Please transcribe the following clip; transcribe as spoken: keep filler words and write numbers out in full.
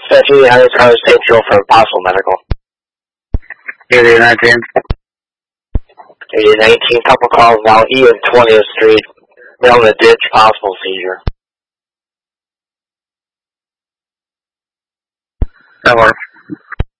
Century one hundred Carlos Saint Joe for Possible Medical. Area nineteen. Area nineteen, couple calls now, E and twentieth Street. Male in the ditch, possible seizure. That works.